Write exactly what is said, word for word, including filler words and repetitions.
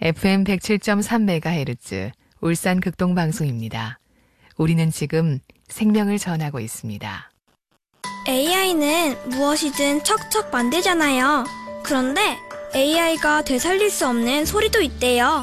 에프엠 백칠 점 삼 메가헤르츠 울산 극동방송입니다. 우리는 지금 생명을 전하고 있습니다. 에이아이는 무엇이든 척척 만들잖아요. 그런데 에이아이가 되살릴 수 없는 소리도 있대요.